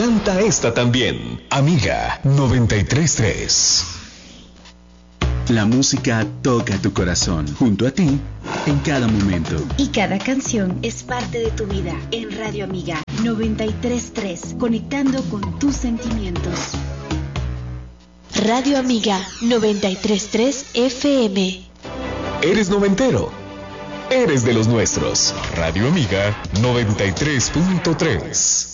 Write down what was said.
Canta esta también. Amiga 93.3. La música toca tu corazón, junto a ti, en cada momento. Y cada canción es parte de tu vida. En Radio Amiga 93.3, conectando con tus sentimientos. Radio Amiga 93.3 FM. ¿Eres noventero? Eres de los nuestros. Radio Amiga 93.3.